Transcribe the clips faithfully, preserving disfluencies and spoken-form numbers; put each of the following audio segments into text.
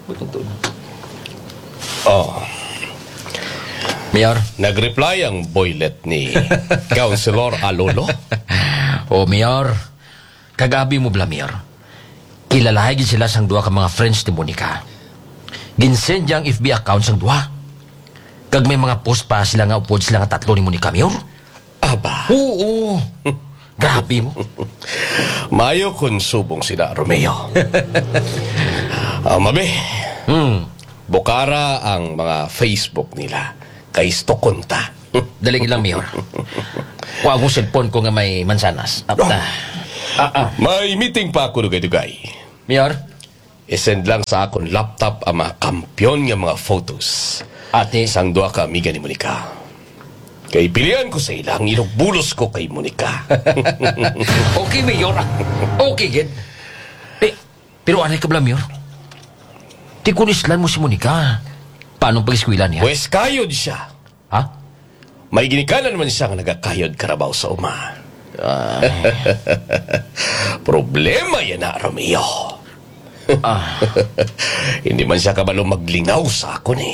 Oh. Mayor? Nag-reply ang boylet ni Councilor Alolo. Oh, Mayor. Kagabi mo bla, Mayor. Kilalahagin sila sang duha ka mga friends ni Monica. Ginsend ang F B account sang duha. Kag may mga post pa sila nga upod sila nga tatlo ni Monica, Mayor. Aba. Oo. Grabe mo. Mayo kung subong sila, Romeo. uh, mabe. Hmm. Bukara ang mga Facebook nila. Kay Stokonta. Daling lang, Mayor. Kuha akong cellphone ko nga may mansanas. Apta. Ah, ah. May meeting pa ako dugay-dugay. Mayor? Isend lang sa akong laptop ang mga kampyon nga mga photos. Ate. Sang duha ka amiga ni Monica. Kay pilihan ko sa ilang inubulos ko kay Monica. Okay, Mayor. Okay, gid. Eh, pero anay ka bala, Mayor? Di kunislan mo si Monica. Paano pag-iskwilan niya? Pwes kayod siya. Ha? May ginikanan naman siya nga nagakayod karabaw sa uma. Uh, Problema yan na, Romeo. ah. Hindi man siya kabalo maglingaw sa ako ni.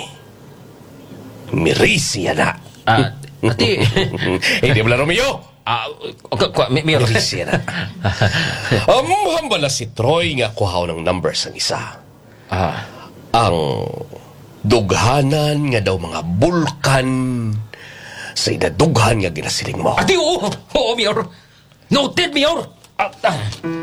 Mirisi yan na. Ah, ati. Hindi mo lang, Romeo. Ah, okay, kwa, may, Mayor. Mirisi yan na. Ang hambala si Troy nga kuhaw ng numbers ang isa. Ah. Ang dughanan nga daw mga bulkan sa idadughan nga ginasiling mo. Ati, oo. Oo, Mayor. Noted, Mayor. Ah, ah.